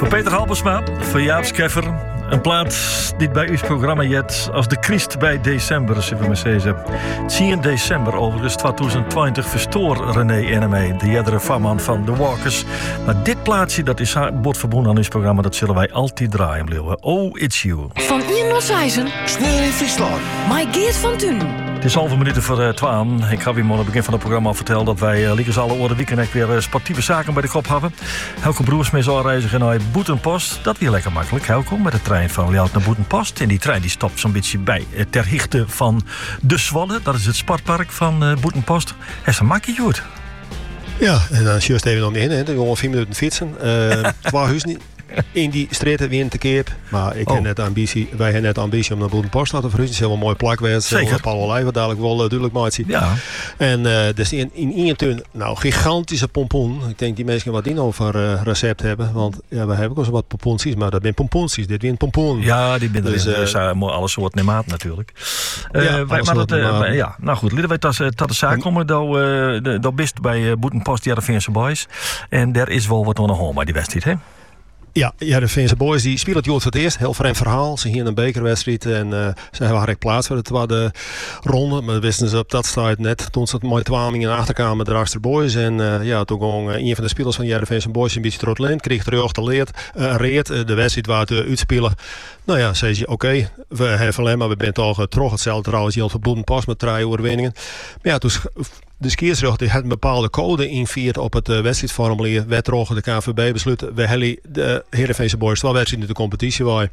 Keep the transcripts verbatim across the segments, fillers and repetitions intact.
Voor Peter Halbersma, voor Jaap Scheffer. Een plaat die bij uw programma jet als de Christ bij december, zullen we maar zeggen. tien december overigens tweeduizend twintig verstoor René N M E, de jerdere farman van The Walkers. Maar dit plaatsje, dat is haar bordverbonden aan uw programma, dat zullen wij altijd draaien, blijven. Oh, it's you. Van Ian Noordwijzen. Sneeuw in Friesland. My Geert van Thun. Het is halve minuten voor uh, twaalf. Ik ga weer aan het begin van het programma al vertellen dat wij, uh, liekers alle oren weekend weer uh, sportieve zaken bij de kop hebben. Helco Broersmees al reizigen naar Boetenpost. Dat weer lekker makkelijk, Helco, met de trein van Ljout naar Boetenpost. En die trein die stopt zo'n beetje bij uh, ter hichte van de Zwolle. Dat is het sportpark van uh, Boetenpost. Het is een makkie goed. Ja, en dan juist even om je heen. Hè. Dan gewoon vier minuten fietsen. Uh, twee huizen niet. In die streten weer te keer. Maar ik oh. heb net ambitie, wij hebben net ambitie om naar Boetenpost te verhuizen. Het is helemaal een mooi plak geweest. Zeker. Paul Olijver dadelijk wel uh, duidelijk maakt. Ja. En uh, dus in, in één tuin, nou, gigantische pompoen. Ik denk die mensen wat die nou voor uh, recept hebben. Want ja, we hebben ook zo wat pompoensies, maar dat zijn pompoensies. Dit weer een pompoen. Ja, die binnen dus, dus, uh, dus, uh, mooi alles soort nemaat natuurlijk. Uh, ja, wij, maar dat, uh, wij, ja, nou goed, laten wij tot, uh, tot de zaak komen. Dat uh, bist bij uh, Boetenpost, Heerenveense Boys. En daar is wel wat aan de hand bij die wedstrijd, hè? Ja, ja, de Veense Boys die spelen het voor het eerst. Heel vreemd verhaal. Ze hier een bekerwedstrijd en uh, ze hebben eigenlijk plaats voor de tweede ronde. Maar wisten ze op dat start net. Toen ze het mooi twaalf in de achterkamer de Achter Boys. En uh, ja, toen ging uh, een van de spelers van de Veense Boys een beetje trots lint. Kreeg terug te leerd. Uh, reed uh, de wedstrijd waar te uitspelen. Nou ja, zei ze oké, okay, we hebben alleen maar we zijn toch uh, terug hetzelfde trouwens. Heel verbonden pas met drie overwinningen. Maar ja, toen de skiersrug die had een bepaalde code invierd op het uh, wedstrijdformulier. Werd de K V B besloten. We hebben de Heerenveense Boys wel wedstrijd in de competitie waar.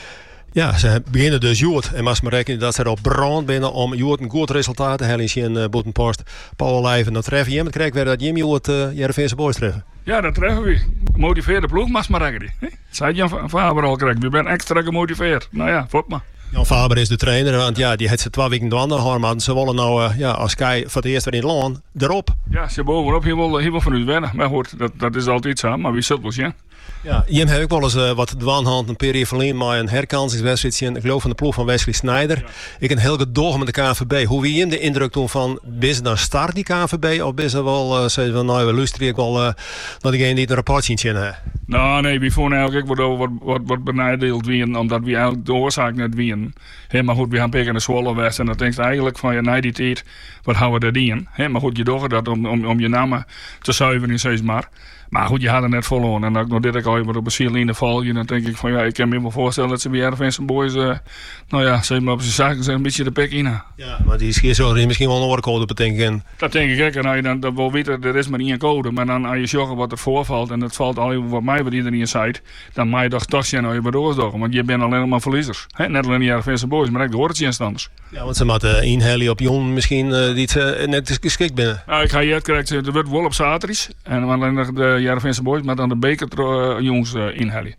Ja, ze beginnen dus Joert. En maar rekenen dat ze er op brand binnen om Joert een goed resultaat te halen in uh, Boetenpost. Paul Olijver, dat treffen je. Maar krijg weer dat Jim Joert uh, Heerenveense Boys treffen. Ja, dat treffen we. Gemotiveerde ploeg, maar maar rekenen. Zei Jan Faber al krijg. We zijn extra gemotiveerd. Nou ja, fot maar. Jan Faber is de trainer, want ja, die heeft ze twee weken dwanden gehad, maar ze willen nou, uh, ja, als Kai voor het eerst weer in Loon, erop. Ja, ze bovenop, hier wil, hier wil van u wennen. Maar goed, dat, dat is altijd zo, maar wie zult wel zien. Ja, Jim heb ik wel eens uh, wat dwanhand een periode verleden maar een herkansingswedstrijd zien. Ik geloof van de ploeg van Wesley Sneijder. Ja. Ik een heel gedoog met de K V B. Hoe wie Jim de indruk toen van, is het nou start die K V B of is er wel, uh, zei van, nou, we luisteren ik wel uh, naar degene die een rapport zien zien. Nou nee, we vonden eigenlijk wat, wat, wat, wat benadeeld wien, omdat we eigenlijk de oorzaak net wien. He, maar goed, we gaan pikken de Zwolle West en dan denk je eigenlijk van, ja, na die tijd, wat houden we daar in? He, maar goed, je doet dat om, om, om je namen te zuiveren, zeg maar. Maar goed, je had er net verloren. En dan nog dit ik al even op een ziel in de val. Dan denk ik van ja, ik kan me wel voorstellen dat ze bij Heerenveense Boys, uh, nou ja, zeg maar op zijn zaken zijn een beetje de pek in. Ja, maar die is zo misschien wel een oorcode betekenen. Dat denk ik ook. En als je dan, dan wel weet, er is maar één code. Maar dan als je zorgt wat er voorvalt en het valt al even wat mij wat iedereen zei, dan mag je toch toch zien als je wat oorzaken. Want je bent alleen maar verliezers. He? Net alleen de Heerenveense Boys, maar ik hoor het je anders. Ja, want ze moeten inhalen op Jon misschien uh, die het uh, net geschikt binnen. Nou, ik ga je uitkrijgen, er wordt wel op zaterdag. En alleen de Heerenveense Boys, maar dan de beker uh, jongens uh, inhalen.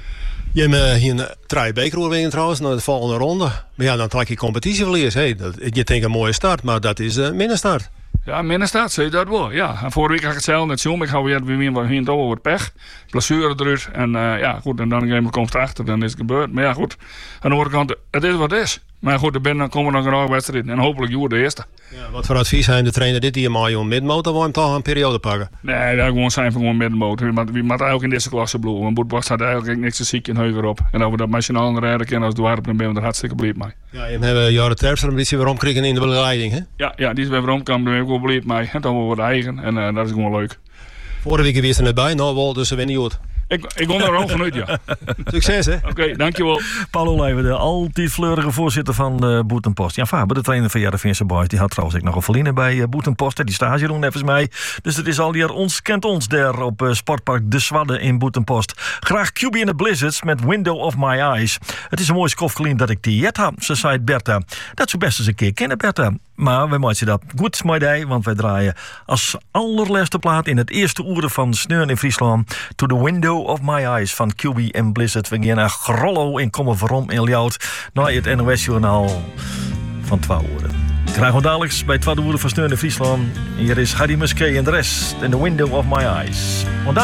Je hebt hier een drie bekeroorwinning trouwens naar de volgende ronde. Maar ja, dan trek je competitieverlies. Hey, dat, je denkt een mooie start, maar dat is uh, minder start. Ja, minder start, zei dat wel. Ja, en vorige week had ik hetzelfde net zo. Ik ga weer weer wat heen over het pech. Blessure eruit. En uh, ja, goed, en dan een komt achter, dan is het gebeurd. Maar ja, goed. Aan de andere kant, het is wat het is. Maar goed, er ben, dan komen er nog een wedstrijd. En hopelijk Joer de eerste. Ja, wat voor advies hebben de trainer dit hier maar om middenmotor of hem toch een periode pakken? Nee, dat gewoon zijn van gewoon middenmotor. Maar wie moet eigenlijk in deze klasse bloeien? Want Boetbast had eigenlijk niks te ziek in heuger op. En dat we dat nationaal rijden kunnen als dwarp, dan ben we er hartstikke blij mee. Ja, en hebben Jaren Terpstra een beetje weer omkrijgen in de begeleiding, hè? Ja, ja, die is weer omkomen, daar ben ik wel blij mee. En dan wel wat eigen en uh, dat is gewoon leuk. Vorige week weer er net bij, nou wel, dus ze winnen Jood. Ik, ik kon er ook vanuit, ja. Succes, hè? Oké, okay, dankjewel. Paul Olijver, de altijd fleurige voorzitter van uh, Boetenpost. Ja, Faber, de trainer van Heerenveense Boys, die had trouwens ook nog een verliezen bij uh, Boetenpost. Die stage doen even mij. Dus het is al hier ons kent ons daar op uh, Sportpark De Zwadde in Boetenpost. Graag Q B in the Blizzards met Window of My Eyes. Het is een mooi skofgelien dat ik die jet heb, ze zei Bertha. Dat zou best eens een keer kennen, Bertha. Maar we maken dat goed, mooi, want wij draaien als allerlaatste plaat in het eerste uur van Sneeuw in Friesland To the Window of My Eyes van Q B en Blizzard. We gaan naar Grollo in Kommer Verom in Ljout naar het N O S-journaal van twaalf uur. Krijgen we dadelijk bij twaalf uur van Sneeuw in Friesland. Hier is Harry Muskee en de rest in The Window of My Eyes. Want